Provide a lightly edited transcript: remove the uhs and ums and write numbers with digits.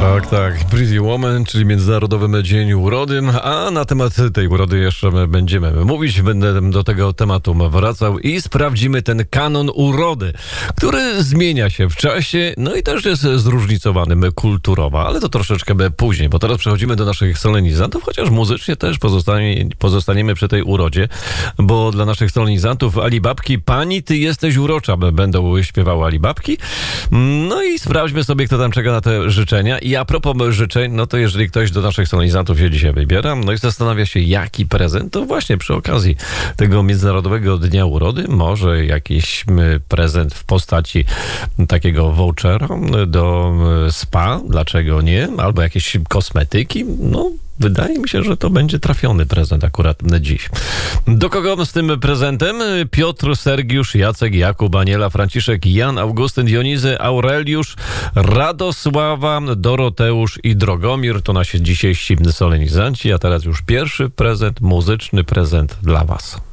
Tak, tak. Pretty Woman, czyli Międzynarodowy Dzień Urody, a na temat tej urody jeszcze będziemy mówić. Będę do tego tematu wracał i sprawdzimy ten kanon urody, który zmienia się w czasie, no i też jest zróżnicowany kulturowo, ale to troszeczkę później, bo teraz przechodzimy do naszych solenizantów, chociaż muzycznie też pozostaniemy przy tej urodzie, bo dla naszych solenizantów Alibabki, pani ty jesteś urocza, będą śpiewały Alibabki. No i sprawdźmy sobie, kto tam czeka na te życzenia. I a propos życzeń, no to jeżeli ktoś do naszych solenizantów się dzisiaj wybiera, no i zastanawia się, jaki prezent, to właśnie przy okazji tego Międzynarodowego Dnia Urody może jakiś prezent w postaci takiego vouchera do spa, dlaczego nie, albo jakieś kosmetyki, no wydaje mi się, że to będzie trafiony prezent akurat dziś. Do kogo z tym prezentem? Piotr, Sergiusz, Jacek, Jakub, Aniela, Franciszek, Jan, Augustyn, Dionizy, Aureliusz, Radosława, Doroteusz i Drogomir. To nasi dzisiejsi solenizanci, a teraz już pierwszy prezent, muzyczny prezent dla was.